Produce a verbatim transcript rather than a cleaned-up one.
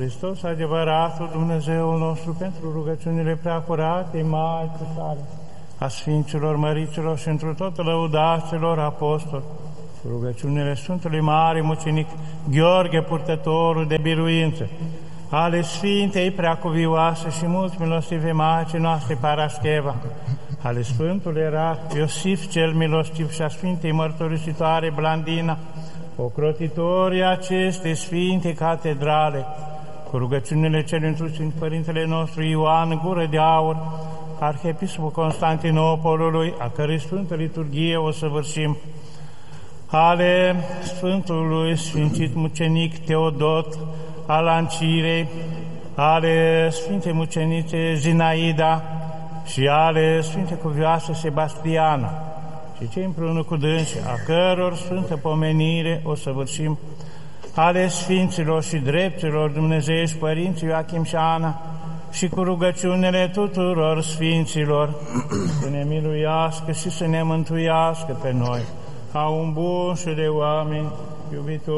Hristos, adevăratul Dumnezeul nostru, pentru rugăciunile preacurate, Maicii sale, a Sfinților, Măriților și întru tot lăudaților apostoli, rugăciunile Sfântului Mare Mucenic Gheorghe, purtătorul de biruință, ale Sfintei Preacuvioase și mulți milostivi Maicii noastre Parascheva, ale Sfântului Erarh Iosif cel Milostiv și a Sfintei Mărturisitoare Blandina, ocrotitorii acestei Sfinte Catedrale, cu rugăciunile celui întru Sfânt Părintele nostru Ioan Gură de Aur, Arhiepiscopul Constantinopolului, a cărei Sfântă Liturghie o săvârșim, ale Sfântului Sfințit Mucenic Teodot al Ancirei, ale Sfintei Mucenice Zinaida și ale Sfintei Cuvioase Sebastiana și cei împreună cu dânsi, a căror sfântă pomenire o săvârșim, ale Sfinților și Dreptilor Dumnezeiești Părinții Ioachim și Ana, și cu rugăciunile tuturor Sfinților, să ne miluiască și să ne mântuiască pe noi, ca un bun și de oameni iubitori.